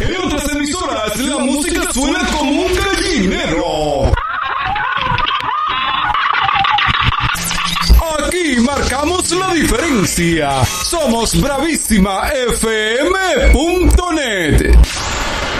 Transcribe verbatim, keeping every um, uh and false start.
En otras emisoras la música suena como un gallinero. Aquí marcamos la diferencia. Somos bravísima f m punto net.